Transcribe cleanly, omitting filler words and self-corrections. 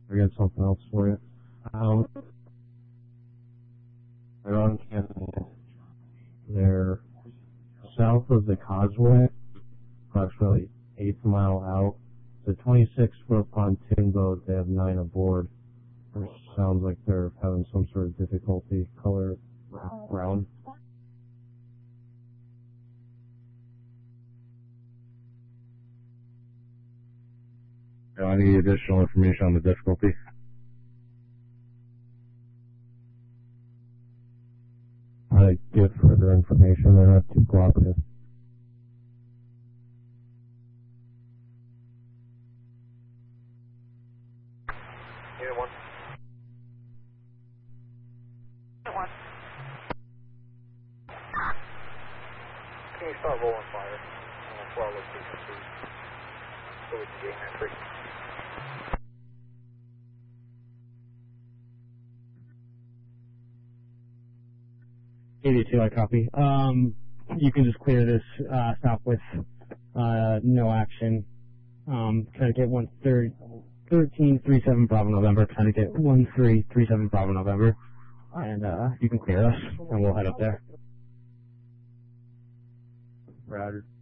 I got something else for you. They're on Canada. They're south of the causeway, approximately 1/8 mile out. It's a 26-foot pontoon boat. They have 9 aboard. It sounds like they're having some sort of difficulty. Color brown. Any additional information on the difficulty? I give further information. They're not too cooperative. Unit 1. Unit 1. Can you start rolling fire? For our location, please. So we can gain entry. I copy. You can just clear this south with no action. Try to get 1337 Bravo November. Try to get 1337 Bravo November. And you can clear us, and we'll head up there. Roger.